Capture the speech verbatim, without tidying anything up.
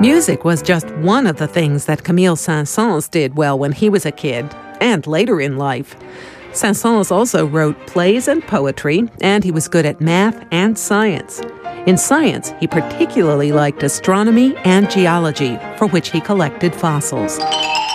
Music was just one of the things that Camille Saint-Saëns did well when he was a kid, and later in life. Saint-Saëns also wrote plays and poetry, and he was good at math and science. In science, he particularly liked astronomy and geology, for which he collected fossils.